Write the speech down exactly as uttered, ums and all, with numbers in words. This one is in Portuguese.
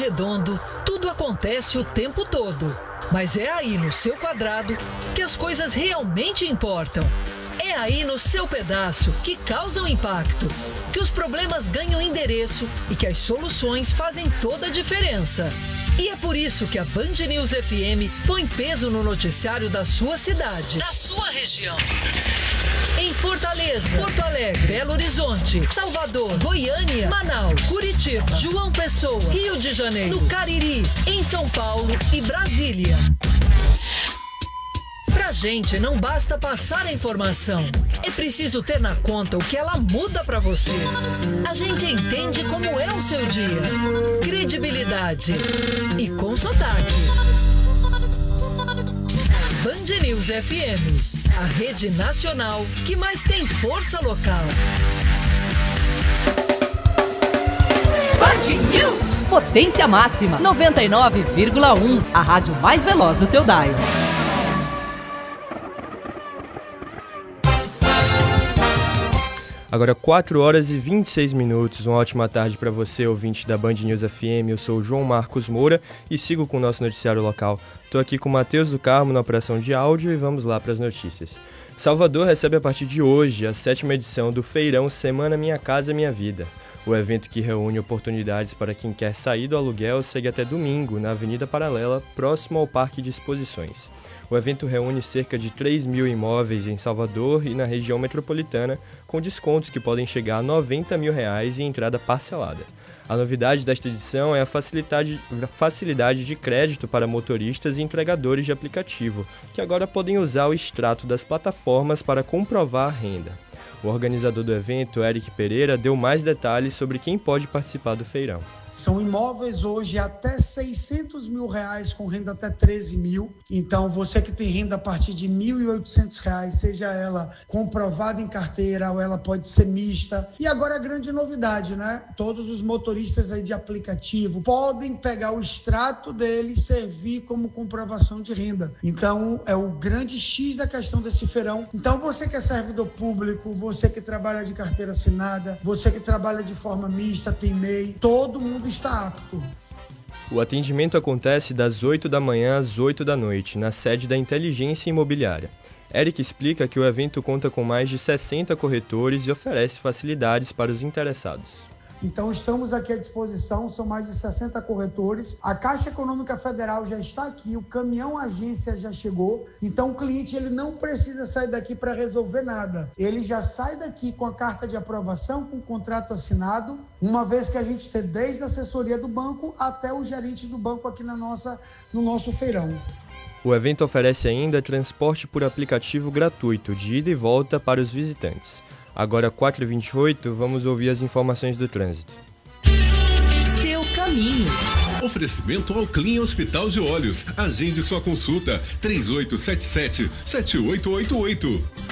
Redondo, tudo acontece o tempo todo. Mas é aí no seu quadrado que as coisas realmente importam. É aí no seu pedaço que causam impacto, que os problemas ganham endereço e que as soluções fazem toda a diferença. E é por isso que a Band News F M põe peso no noticiário da sua cidade, da sua região. Em Fortaleza, Porto Alegre, Belo Horizonte, Salvador, Goiânia, Manaus, Curitiba, João Pessoa, Rio de Janeiro, no Cariri, em São Paulo e Brasília. Pra gente não basta passar a informação, é preciso ter na conta o que ela muda pra você. A gente entende como é o seu dia, credibilidade e com sotaque. Band News F M, a rede nacional que mais tem força local. Band News, potência máxima, noventa e nove vírgula um, a rádio mais veloz do seu dial. Agora quatro horas e vinte e seis minutos, uma ótima tarde para você, ouvinte da Band News F M. Eu sou o João Marcos Moura e sigo com o nosso noticiário local. Estou aqui com o Matheus do Carmo na operação de áudio e vamos lá para as notícias. Salvador recebe a partir de hoje a sétima edição do Feirão Semana Minha Casa Minha Vida. O evento, que reúne oportunidades para quem quer sair do aluguel, segue até domingo na Avenida Paralela, próximo ao Parque de Exposições. O evento reúne cerca de três mil imóveis em Salvador e na região metropolitana, com descontos que podem chegar a noventa mil reais e entrada parcelada. A novidade desta edição é a facilidade, a facilidade de crédito para motoristas e entregadores de aplicativo, que agora podem usar o extrato das plataformas para comprovar a renda. O organizador do evento, Eric Pereira, deu mais detalhes sobre quem pode participar do feirão. São imóveis hoje até seiscentos mil reais, com renda até treze mil. Então, você que tem renda a partir de mil e oitocentos reais, seja ela comprovada em carteira ou ela pode ser mista. E agora a grande novidade, né? Todos os motoristas aí de aplicativo podem pegar o extrato dele e servir como comprovação de renda. Então, é o grande X da questão desse feirão. Então, você que é servidor público, você que trabalha de carteira assinada, você que trabalha de forma mista, tem M E I, todo mundo está apto. O atendimento acontece das oito da manhã às oito da noite, na sede da Inteligência Imobiliária. Eric explica que o evento conta com mais de sessenta corretores e oferece facilidades para os interessados. Então, estamos aqui à disposição, são mais de sessenta corretores. A Caixa Econômica Federal já está aqui, o caminhão agência já chegou. Então, o cliente ele não precisa sair daqui para resolver nada. Ele já sai daqui com a carta de aprovação, com o contrato assinado, uma vez que a gente tem desde a assessoria do banco até o gerente do banco aqui na nossa, no nosso feirão. O evento oferece ainda transporte por aplicativo gratuito, de ida e volta para os visitantes. Agora, quatro e vinte e oito, vamos ouvir as informações do trânsito. Seu caminho. Oferecimento ao Clean Hospital de Olhos. Agende sua consulta. três oito sete sete, sete oito oito oito.